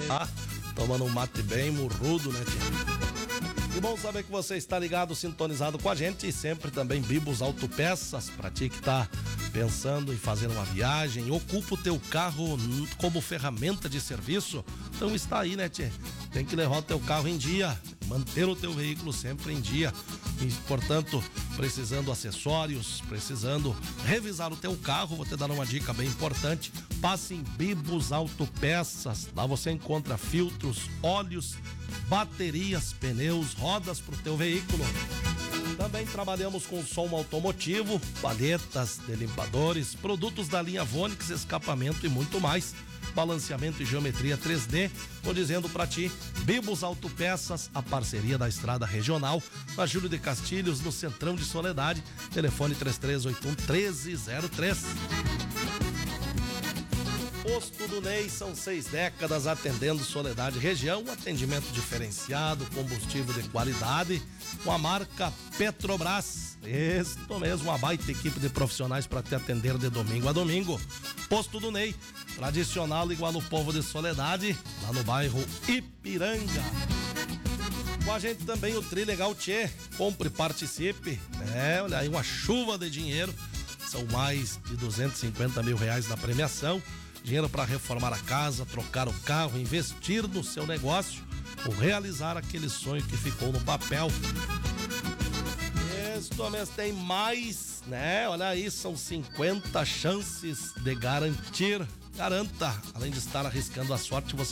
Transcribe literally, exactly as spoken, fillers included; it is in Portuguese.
Ah, tomando um mate bem murrudo, né, tia? Que bom saber que você está ligado, sintonizado com a gente e sempre também Bibos Autopeças, pra ti que tá pensando em fazer uma viagem, ocupa o teu carro como ferramenta de serviço, então está aí, né, tia? Tem que levar o teu carro em dia, manter o teu veículo sempre em dia. E, portanto, precisando acessórios, precisando revisar o teu carro, vou te dar uma dica bem importante. Passe em Bibos Autopeças. Lá você encontra filtros, óleos, baterias, pneus, rodas para o teu veículo. Também trabalhamos com som automotivo, palhetas, delimpadores, produtos da linha Vonix, escapamento e muito mais. Balanceamento e geometria três D. Tô dizendo pra ti, Bibos Autopeças, a parceria da Estrada Regional, na Júlio de Castilhos, no Centrão de Soledade. Telefone três três oito um, um três zero três. Posto do Ney, são seis décadas atendendo Soledade região, atendimento diferenciado, combustível de qualidade, com a marca Petrobras. Isso mesmo, uma baita equipe de profissionais para te atender de domingo a domingo. Posto do Ney, tradicional igual no povo de Soledade, lá no bairro Ipiranga. Com a gente também o Trilegal Tchê, compre e participe. É, olha aí, uma chuva de dinheiro, são mais de duzentos e cinquenta mil reais na premiação. Dinheiro para reformar a casa, trocar o carro, investir no seu negócio ou realizar aquele sonho que ficou no papel. Isto mesmo, tem mais, né? Olha aí, são cinquenta chances de garantir. Garanta, além de estar arriscando a sorte, você